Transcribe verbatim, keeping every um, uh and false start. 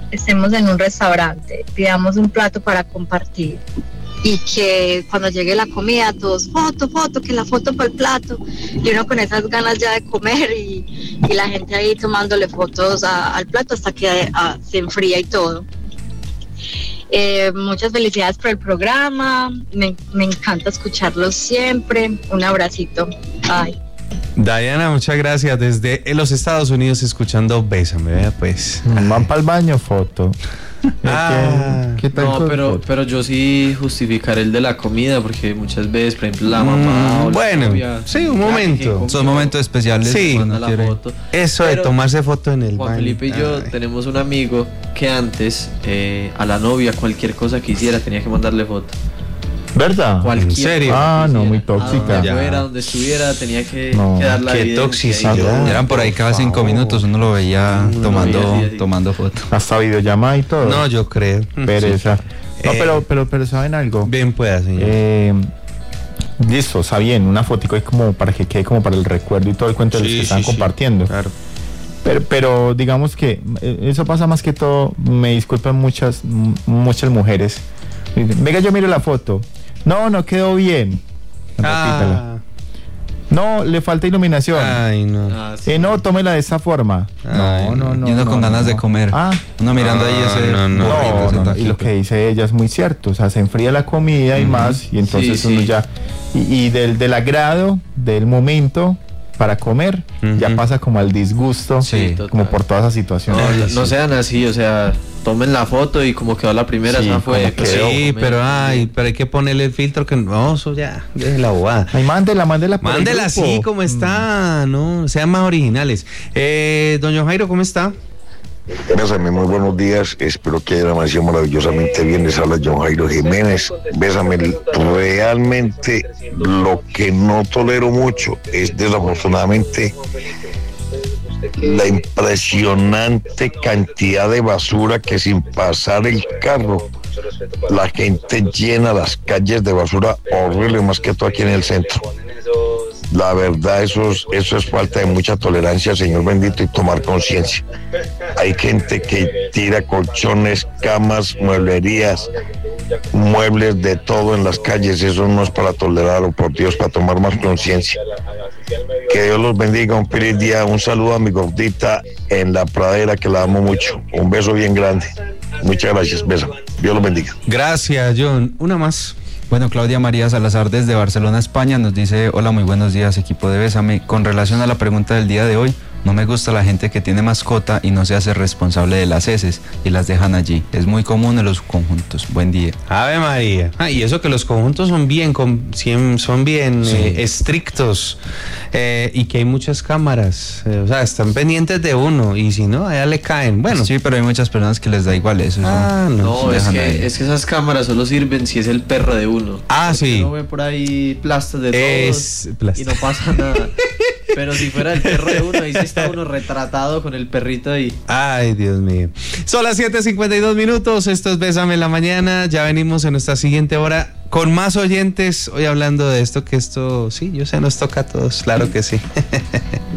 estemos en un restaurante, pidamos un plato para compartir y que cuando llegue la comida todos foto, foto, que la foto para el plato y uno con esas ganas ya de comer y, y la gente ahí tomándole fotos a, al plato hasta que a, se enfría y todo. Eh, muchas felicidades por el programa, me, me encanta escucharlos siempre, un abracito, bye. Diana, muchas gracias. Desde los Estados Unidos escuchando Bésame, vea pues. Van para el baño, foto. Ah, ¿Qué, qué tal no, pero, foto? pero yo sí justificaré el de la comida, porque muchas veces, por ejemplo, la mamá mm, o la bueno, novia, sí, un momento. Son momentos especiales. Sí, cuando la quiere. foto. Eso Pero de tomarse foto en el Juan baño. Felipe y yo Ay. tenemos un amigo que antes eh, a la novia cualquier cosa que hiciera tenía que mandarle foto. ¿Verdad? Cualquier ¿En serio? cosa Ah, que no, hiciera. muy tóxica. A donde Ya. fuera, donde estuviera, tenía que, No, que dar la qué evidencia toxicidad. y todo. Y eran por ahí cada cinco favor. minutos, uno lo veía Uno lo tomando, veía así, así. tomando foto. Hasta videollamada y todo. No, yo creo. Pereza. No, Eh, pero, pero, pero ¿saben algo? Bien pueda, señor. Eh, listo, está bien, una fotico es como para que quede como para el recuerdo y todo el cuento de los Sí, que están sí, sí. compartiendo. Claro. Pero, pero digamos que eh, eso pasa más que todo, me disculpan muchas, m- muchas mujeres. Dicen, venga, yo miro la foto. No, no quedó bien. Repítela. Ah, No, le falta iluminación. ay, no. Ah, sí. Eh, no, tómela de esta forma. Ay, no, no, no. y uno no, con no, ganas no. de comer. Ah, Uno mirando ahí Ah, ese. no, no. burrito, no, ese no, no, y taquito. lo que dice ella es muy cierto, o sea, se enfría la comida y más, y entonces Sí, uno sí. ya, y, y del, del agrado, del momento para comer, Ujú. ya pasa como al disgusto, Sí, total. como por toda esa situación. No, Ay, no sí. sean así, o sea, tomen la foto y como quedó la primera, Sí, esa fue. como pues, quedó. Sí, comer. pero ay, pero hay que ponerle el filtro que no, eso ya, deje la bobada. Ay, mándela, mándela por el Mándela grupo. así como está, no, sean más originales. Eh, don John Jairo, ¿cómo está? Bésame, muy buenos días. Espero que hayan amanecido maravillosamente bien. Les habla John Jairo Jiménez. Bésame, realmente lo que no tolero mucho es desafortunadamente la impresionante cantidad de basura que sin pasar el carro la gente llena las calles de basura horrible, más que todo aquí en el centro. La verdad, eso es, eso es falta de mucha tolerancia, Señor bendito, y tomar conciencia. Hay gente que tira colchones, camas, mueblerías, muebles de todo en las calles. Eso no es para tolerarlo, por Dios, para tomar más conciencia. Que Dios los bendiga, un feliz día. Un saludo a mi gordita en la pradera, que la amo mucho. Un beso bien grande. Muchas gracias, beso. Dios los bendiga. Gracias, John. Una más. Bueno, Claudia María Salazar desde Barcelona, España, nos dice: hola, muy buenos días, equipo de Bésame. Con relación a la pregunta del día de hoy, no me gusta la gente que tiene mascota y no se hace responsable de las heces y las dejan allí. Es muy común en los conjuntos. Buen día. Ave María. Ah, y eso que los conjuntos son bien, con- siem- son bien Sí. eh, estrictos eh, y que hay muchas cámaras. eh, o sea, están pendientes de uno y si no, allá le caen. Bueno, Sí, pero hay muchas personas que les da igual eso. Ah, no. No, es dejan que, ahí. es que esas cámaras solo sirven si es el perro de uno. Ah, Porque sí. uno ve por ahí plastas de Es todos plasta. y no pasa nada. Pero si fuera el perro de uno, ahí sí está uno retratado con el perrito ahí. Ay, Dios mío. Son las siete cincuenta y dos minutos. Esto es Bésame en la mañana. Ya venimos en nuestra siguiente hora con más oyentes. Hoy hablando de esto, que esto, sí, yo sé, nos toca a todos. Claro que sí.